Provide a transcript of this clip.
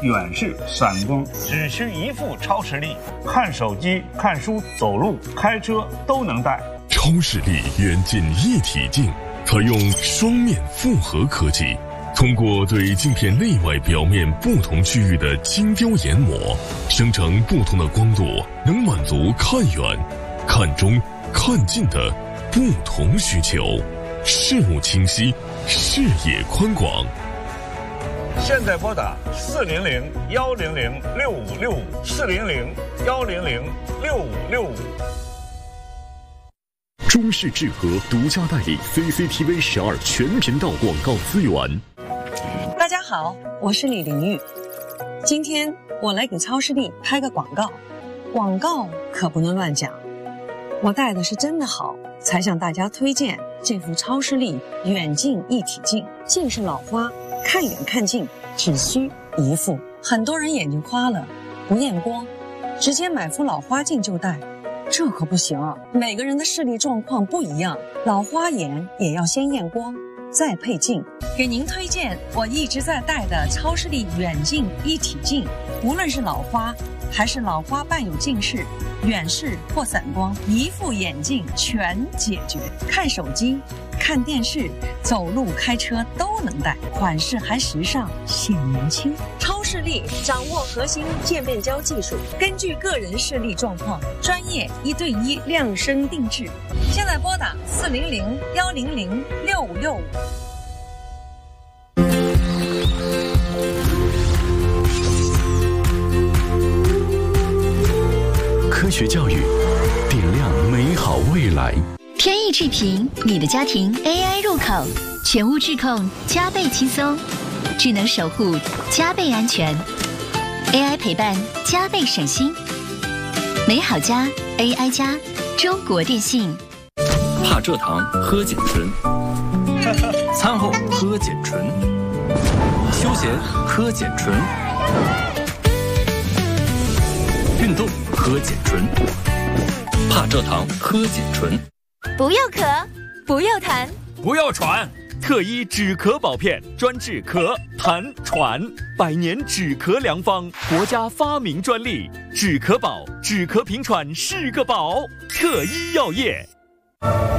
远视、散光， 只需一副超视力，看手机、看书、走路、开车都能戴。 超视力远近一体镜，采用双面复合科技，通过对镜片内外表面不同区域的精雕研磨，生成不同的光度，能满足看远、看中、看近的不同需求，视物清晰，视野宽广。 现在拨打400-100-6565，400-100-6565。 中视智和独家代理 CCTV 12全频道广告资源。 大家好，我是李玲玉。今天我来给超视力拍个广告，广告可不能乱讲。我戴的是真的好，才向大家推荐这副超视力远近一体镜。近视老花，看远看近只需一副。很多人眼睛花了，不验光，直接买副老花镜就戴。这可不行啊！每个人的视力状况不一样，老花眼也要先验光，再配镜。给您推荐我一直在戴的超视力远近一体镜，无论是老花还是老花伴有近视、远视或散光，一副眼镜全解决。看手机、看电视、走路、开车都能戴，款式还时尚，显年轻。超视力掌握核心渐变焦技术，根据个人视力状况，专业1对1量身定制。现在拨打400-100-6565。 科学教育，点亮美好未来。 天意智评，你的家庭 AI 入口，全屋智控，加倍轻松，智能守护，加倍安全 ，AI 陪伴，加倍省心。美好家 AI 家，中国电信。 怕蔗糖喝碱醇，餐后喝碱醇，休闲喝碱醇，运动喝碱醇，怕蔗糖喝碱醇。 不要咳，不要痰， 不要喘，特医止咳宝片专治咳、痰、喘，100年止咳良方，国家发明专利，止咳宝，止咳平喘是个宝，特医药业。